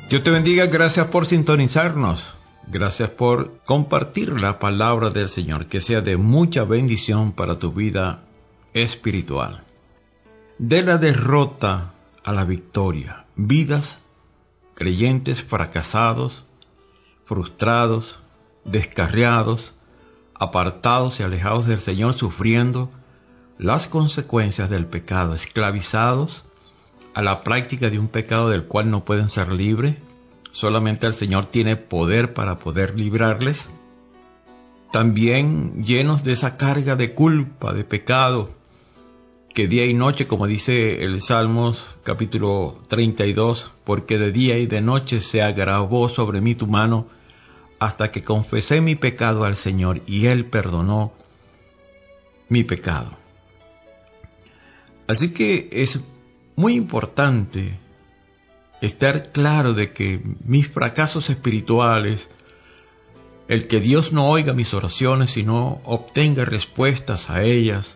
Dios te bendiga, gracias por sintonizarnos, gracias por compartir la palabra del Señor, que sea de mucha bendición para tu vida espiritual. De la derrota a la victoria, vidas, creyentes fracasados, frustrados, descarriados, apartados y alejados del Señor, sufriendo las consecuencias del pecado, esclavizados a la práctica de un pecado del cual no pueden ser libres. Solamente el Señor tiene poder para poder librarles. También llenos de esa carga de culpa, de pecado, que día y noche, como dice el Salmos capítulo 32, porque de día y de noche se agravó sobre mí tu mano, hasta que confesé mi pecado al Señor y Él perdonó mi pecado. Así que es muy importante estar claro de que mis fracasos espirituales, el que Dios no oiga mis oraciones y no obtenga respuestas a ellas,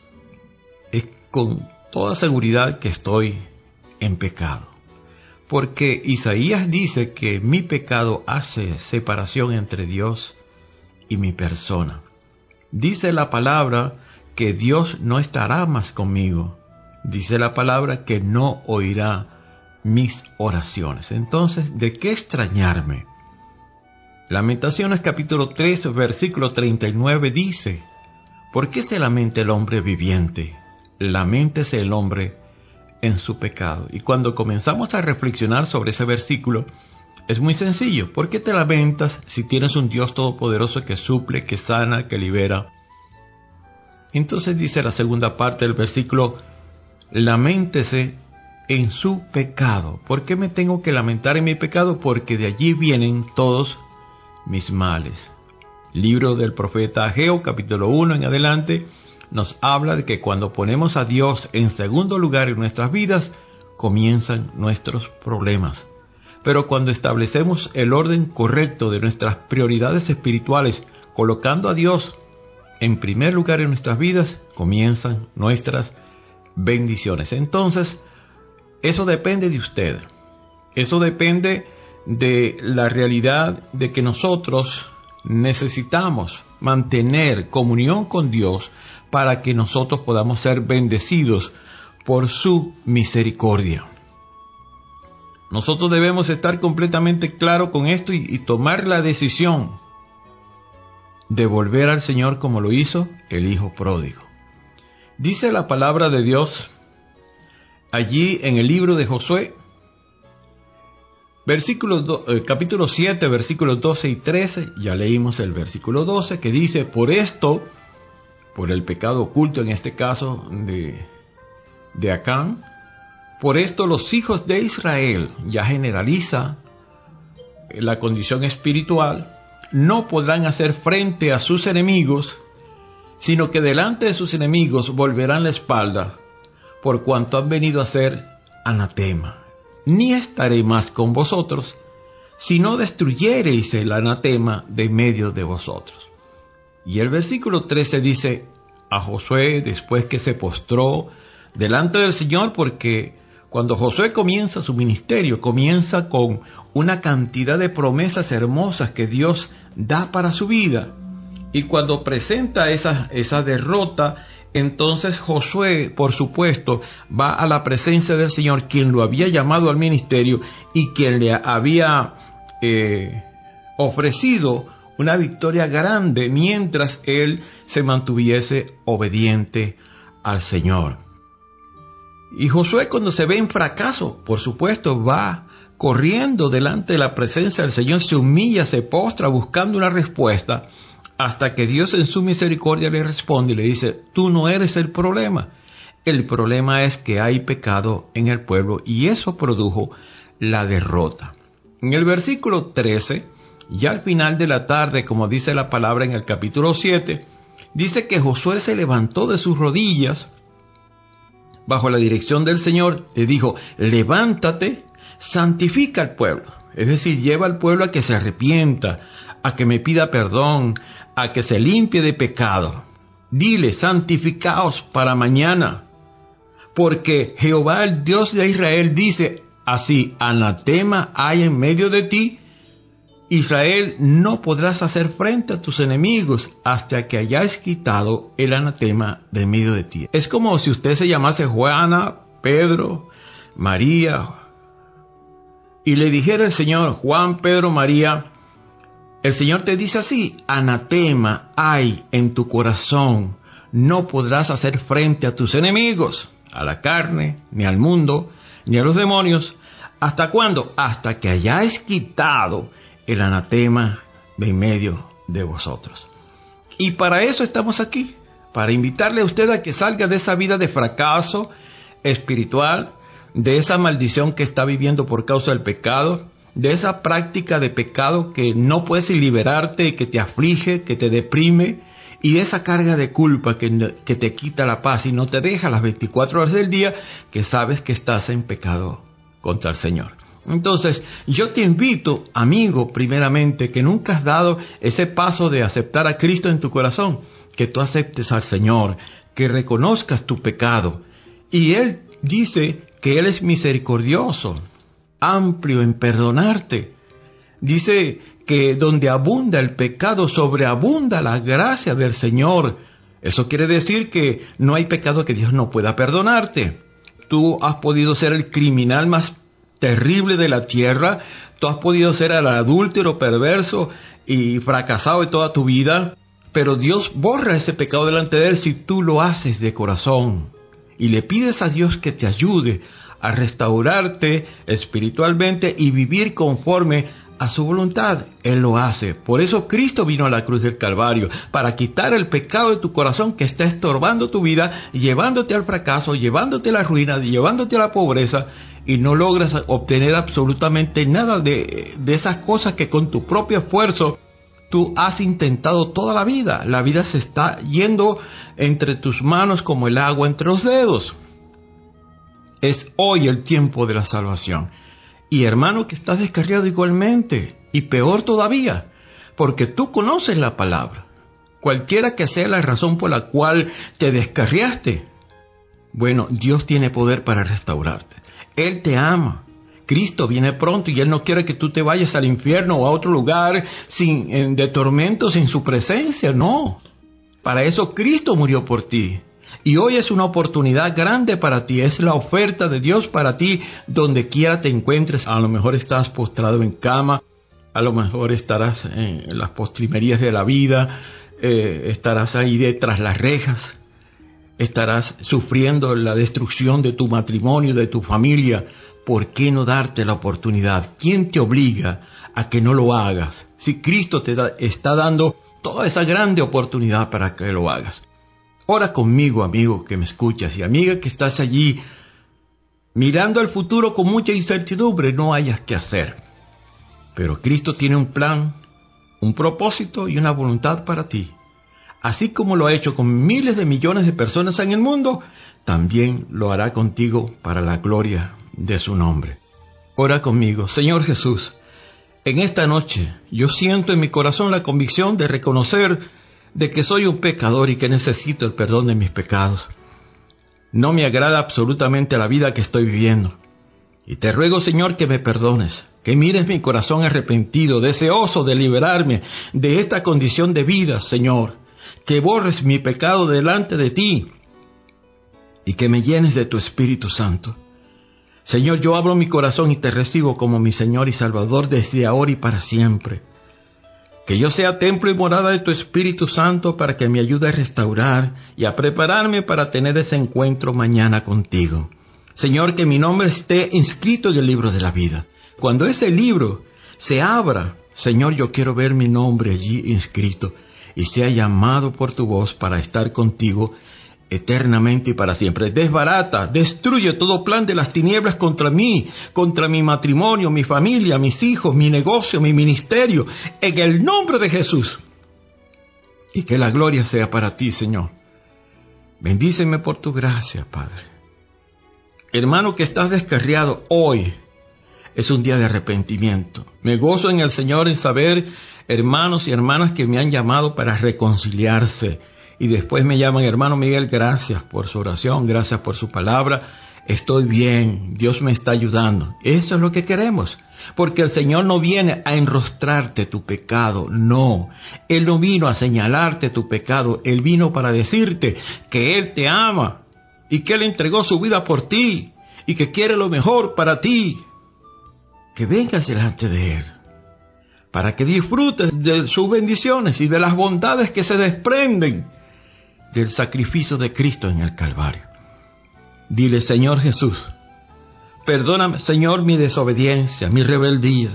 es con toda seguridad que estoy en pecado. Porque Isaías dice que mi pecado hace separación entre Dios y mi persona. Dice la palabra que Dios no estará más conmigo. Dice la palabra que no oirá mis oraciones. Entonces, ¿de qué extrañarme? Lamentaciones capítulo 3, versículo 39 dice: ¿por qué se lamenta el hombre viviente? Laméntese el hombre en su pecado. Y cuando comenzamos a reflexionar sobre ese versículo, es muy sencillo. ¿Por qué te lamentas si tienes un Dios todopoderoso que suple, que sana, que libera? Entonces dice la segunda parte del versículo: laméntese en su pecado. ¿Por qué me tengo que lamentar en mi pecado? Porque de allí vienen todos mis males. Libro del profeta Ageo, capítulo 1 en adelante, nos habla de que cuando ponemos a Dios en segundo lugar en nuestras vidas, comienzan nuestros problemas. Pero cuando establecemos el orden correcto de nuestras prioridades espirituales, colocando a Dios en primer lugar en nuestras vidas, comienzan nuestras bendiciones. Entonces, eso depende de usted. Eso depende de la realidad de que nosotros necesitamos mantener comunión con Dios para que nosotros podamos ser bendecidos por su misericordia. Nosotros debemos estar completamente claros con esto y tomar la decisión de volver al Señor como lo hizo el hijo pródigo. Dice la palabra de Dios allí en el libro de Josué, capítulo 7, versículos 12 y 13, ya leímos el versículo 12, que dice: por esto, por el pecado oculto en este caso de Acán, por esto los hijos de Israel, ya generaliza la condición espiritual, no podrán hacer frente a sus enemigos, sino que delante de sus enemigos volverán la espalda, por cuanto han venido a ser anatema. Ni estaré más con vosotros, si no destruyereis el anatema de medio de vosotros. Y el versículo 13 dice a Josué, después que se postró delante del Señor, porque cuando Josué comienza su ministerio, comienza con una cantidad de promesas hermosas que Dios da para su vida. Y cuando presenta esa derrota, entonces Josué, por supuesto, va a la presencia del Señor, quien lo había llamado al ministerio y quien le había ofrecido una victoria grande mientras él se mantuviese obediente al Señor. Y Josué, cuando se ve en fracaso, por supuesto, va corriendo delante de la presencia del Señor, se humilla, se postra buscando una respuesta, hasta que Dios en su misericordia le responde y le dice: tú no eres el problema es que hay pecado en el pueblo, y eso produjo la derrota. En el versículo 13, ya al final de la tarde, como dice la palabra en el capítulo 7, dice que Josué se levantó de sus rodillas bajo la dirección del Señor, le dijo: levántate, santifica al pueblo, es decir, lleva al pueblo a que se arrepienta, a que me pida perdón, a que se limpie de pecado. Dile: santificaos para mañana, porque Jehová, el Dios de Israel, dice: Así, anatema hay en medio de ti. Israel, no podrás hacer frente a tus enemigos hasta que hayáis quitado el anatema de en medio de ti. Es como si usted se llamase Juana, Pedro, María, y le dijera al Señor, Juan, Pedro, María, el Señor te dice así: anatema hay en tu corazón, no podrás hacer frente a tus enemigos, a la carne, ni al mundo, ni a los demonios. ¿Hasta cuándo? Hasta que hayáis quitado el anatema de en medio de vosotros. Y para eso estamos aquí, para invitarle a usted a que salga de esa vida de fracaso espiritual, de esa maldición que está viviendo por causa del pecado, de esa práctica de pecado que no puedes liberarte, que te aflige, que te deprime, y de esa carga de culpa que te quita la paz y no te deja las 24 horas del día, que sabes que estás en pecado contra el Señor. Entonces, yo te invito, amigo, primeramente, que nunca has dado ese paso de aceptar a Cristo en tu corazón, que tú aceptes al Señor, que reconozcas tu pecado. Y Él dice que Él es misericordioso, amplio en perdonarte. Dice que donde abunda el pecado, sobreabunda la gracia del Señor. Eso quiere decir que no hay pecado que Dios no pueda perdonarte. Tú has podido ser el criminal más terrible de la tierra, tú has podido ser el adúltero, perverso y fracasado de toda tu vida, pero Dios borra ese pecado delante de Él si tú lo haces de corazón y le pides a Dios que te ayude a restaurarte espiritualmente y vivir conforme a su voluntad. Él lo hace. Por eso Cristo vino a la cruz del Calvario, para quitar el pecado de tu corazón que está estorbando tu vida, llevándote al fracaso, llevándote a la ruina, llevándote a la pobreza, y no logras obtener absolutamente nada de esas cosas que con tu propio esfuerzo tú has intentado toda la vida. La vida se está yendo entre tus manos como el agua entre los dedos. Es hoy el tiempo de la salvación. Y hermano, que estás descarriado igualmente, y peor todavía, porque tú conoces la palabra. Cualquiera que sea la razón por la cual te descarriaste, bueno, Dios tiene poder para restaurarte. Él te ama. Cristo viene pronto y Él no quiere que tú te vayas al infierno o a otro lugar de tormento sin su presencia. No. Para eso Cristo murió por ti. Y hoy es una oportunidad grande para ti. Es la oferta de Dios para ti donde quiera te encuentres. A lo mejor estás postrado en cama. A lo mejor estarás en las postrimerías de la vida. Estarás ahí detrás las rejas. Estarás sufriendo la destrucción de tu matrimonio, de tu familia. ¿Por qué no darte la oportunidad? ¿Quién te obliga a que no lo hagas? Si Cristo te está dando toda esa grande oportunidad para que lo hagas. Ora conmigo, amigo que me escuchas, y amiga que estás allí mirando al futuro con mucha incertidumbre. No hayas que hacer. Pero Cristo tiene un plan, un propósito y una voluntad para ti. Así como lo ha hecho con miles de millones de personas en el mundo, también lo hará contigo para la gloria de su nombre. Ora conmigo. Señor Jesús, en esta noche yo siento en mi corazón la convicción de reconocer de que soy un pecador y que necesito el perdón de mis pecados. No me agrada absolutamente la vida que estoy viviendo. Y te ruego, Señor, que me perdones, que mires mi corazón arrepentido, deseoso de liberarme de esta condición de vida, Señor. Que borres mi pecado delante de ti y que me llenes de tu Espíritu Santo. Señor, yo abro mi corazón y te recibo como mi Señor y Salvador desde ahora y para siempre. Que yo sea templo y morada de tu Espíritu Santo para que me ayude a restaurar y a prepararme para tener ese encuentro mañana contigo. Señor, que mi nombre esté inscrito en el libro de la vida. Cuando ese libro se abra, Señor, yo quiero ver mi nombre allí inscrito y sea llamado por tu voz para estar contigo eternamente y para siempre. Desbarata, destruye todo plan de las tinieblas contra mí, contra mi matrimonio, mi familia, mis hijos, mi negocio, mi ministerio, en el nombre de Jesús. Y que la gloria sea para ti, Señor. Bendíceme por tu gracia, Padre. Hermano que estás descarriado, hoy es un día de arrepentimiento. Me gozo en el Señor en saber, hermanos y hermanas que me han llamado para reconciliarse. Y después me llaman, hermano Miguel, gracias por su oración, gracias por su palabra. estoy bien, Dios me está ayudando. Eso es lo que queremos, porque el Señor no viene a enrostrarte tu pecado, no. Él no vino a señalarte tu pecado, Él vino para decirte que Él te ama y que Él entregó su vida por ti y que quiere lo mejor para ti. Que vengas delante de Él para que disfrutes de sus bendiciones y de las bondades que se desprenden del sacrificio de Cristo en el Calvario. Dile: Señor Jesús, perdóname, Señor, mi desobediencia, mi rebeldía.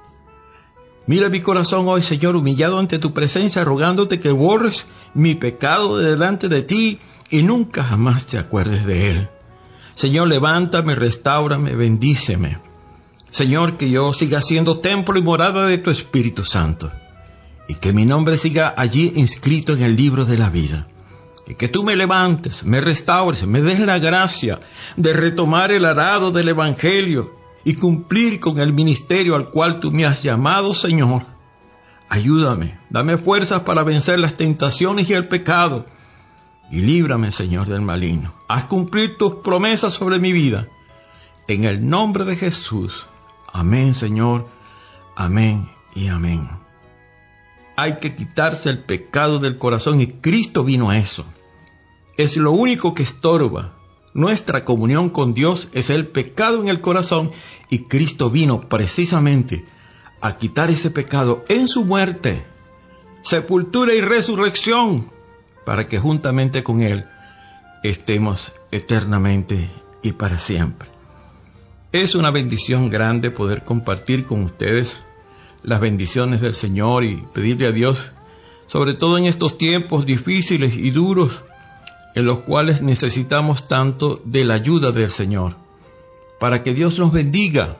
Mira mi corazón hoy, Señor, humillado ante tu presencia, rogándote que borres mi pecado de delante de ti y nunca jamás te acuerdes de él. Señor, levántame, restáurame, bendíceme. Señor, que yo siga siendo templo y morada de tu Espíritu Santo, y que mi nombre siga allí inscrito en el libro de la vida. Y que tú me levantes, me restaures, me des la gracia de retomar el arado del Evangelio y cumplir con el ministerio al cual tú me has llamado, Señor. Ayúdame, dame fuerzas para vencer las tentaciones y el pecado. Y líbrame, Señor, del maligno. Haz cumplir tus promesas sobre mi vida. En el nombre de Jesús. Amén, Señor. Amén y amén. Hay que quitarse el pecado del corazón y Cristo vino a eso. Es lo único que estorba nuestra comunión con Dios, es el pecado en el corazón, y Cristo vino precisamente a quitar ese pecado en su muerte, sepultura y resurrección, para que juntamente con Él estemos eternamente y para siempre. Es una bendición grande poder compartir con ustedes las bendiciones del Señor y pedirle a Dios, sobre todo en estos tiempos difíciles y duros, en los cuales necesitamos tanto de la ayuda del Señor, para que Dios nos bendiga,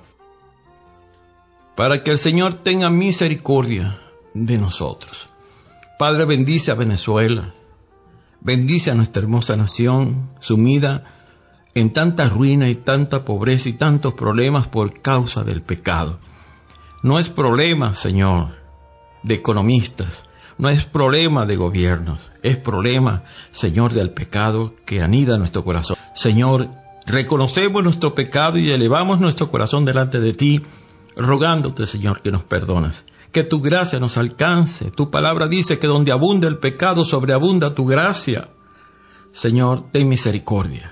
para que el Señor tenga misericordia de nosotros. Padre, bendice a Venezuela, bendice a nuestra hermosa nación, sumida en tanta ruina y tanta pobreza y tantos problemas por causa del pecado. No es problema, Señor, de economistas, no es problema de gobiernos, es problema, Señor, del pecado que anida en nuestro corazón. Señor, reconocemos nuestro pecado y elevamos nuestro corazón delante de ti, rogándote, Señor, que nos perdonas, que tu gracia nos alcance. Tu palabra dice que donde abunda el pecado, sobreabunda tu gracia. Señor, ten misericordia.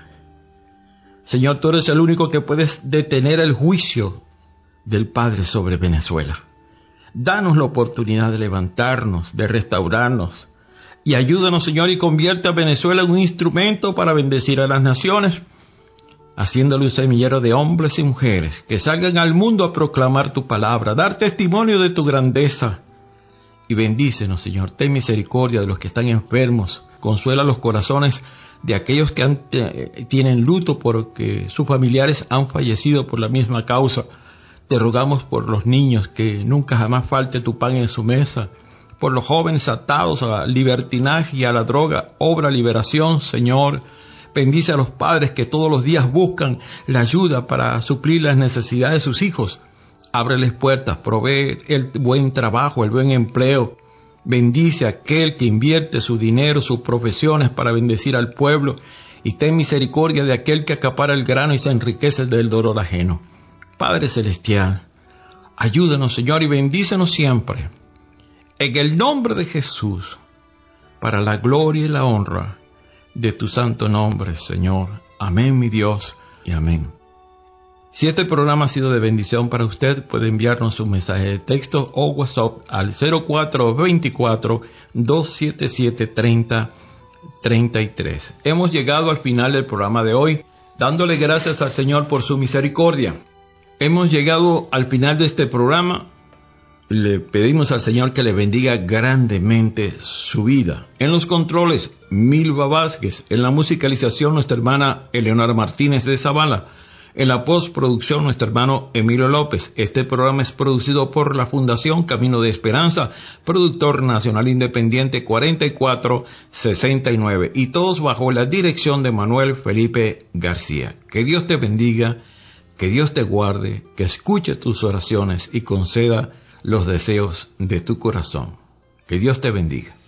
Señor, tú eres el único que puedes detener el juicio del Padre sobre Venezuela. Danos la oportunidad de levantarnos, de restaurarnos, y ayúdanos, Señor, y convierte a Venezuela en un instrumento para bendecir a las naciones, haciéndole un semillero de hombres y mujeres que salgan al mundo a proclamar tu palabra, dar testimonio de tu grandeza. Y bendícenos, Señor, ten misericordia de los que están enfermos, consuela los corazones de aquellos que tienen luto porque sus familiares han fallecido por la misma causa. Te rogamos por los niños, que nunca jamás falte tu pan en su mesa, por los jóvenes atados al libertinaje y a la droga, obra liberación, Señor. Bendice a los padres que todos los días buscan la ayuda para suplir las necesidades de sus hijos. Ábreles puertas, provee el buen trabajo, el buen empleo. Bendice a aquel que invierte su dinero, sus profesiones para bendecir al pueblo, y ten misericordia de aquel que acapara el grano y se enriquece del dolor ajeno. Padre Celestial, ayúdanos, Señor, y bendícenos siempre. En el nombre de Jesús, para la gloria y la honra de tu santo nombre, Señor. Amén, mi Dios, y amén. Si este programa ha sido de bendición para usted, puede enviarnos un mensaje de texto o WhatsApp al 0424-277-3033. Hemos llegado al final del programa de hoy, dándole gracias al Señor por su misericordia. Hemos llegado al final de este programa. Le pedimos al Señor que le bendiga grandemente su vida. En los controles, Milva Vázquez. En la musicalización, nuestra hermana Eleonora Martínez de Zavala. En la postproducción, nuestro hermano Emilio López. Este programa es producido por la Fundación Camino de Esperanza, productor nacional independiente 4469, y todos bajo la dirección de Manuel Felipe García. Que Dios te bendiga, que Dios te guarde, que escuche tus oraciones y conceda los deseos de tu corazón. Que Dios te bendiga.